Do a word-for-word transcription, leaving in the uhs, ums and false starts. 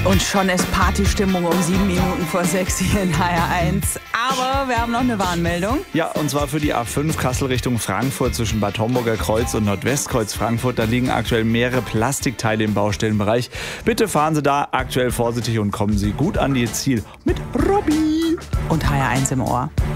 Und schon ist Partystimmung um sieben Minuten vor sechs hier in H R eins. Aber wir haben noch eine Warnmeldung. Ja, und zwar für die A fünf Kassel Richtung Frankfurt zwischen Bad Homburger Kreuz und Nordwestkreuz Frankfurt. Da liegen aktuell mehrere Plastikteile im Baustellenbereich. Bitte fahren Sie da aktuell vorsichtig und kommen Sie gut an Ihr Ziel mit Robby. Und H R eins im Ohr.